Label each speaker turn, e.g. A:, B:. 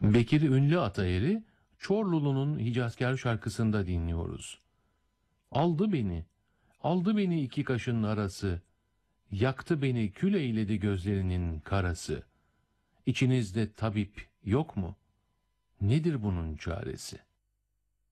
A: Bekir Ünlü Atayer'i Çorlulu'nun Hicazkar şarkısında dinliyoruz. Aldı beni iki kaşın arası, yaktı beni kül eyledi gözlerinin karası. İçinizde tabip yok mu? Nedir bunun çaresi?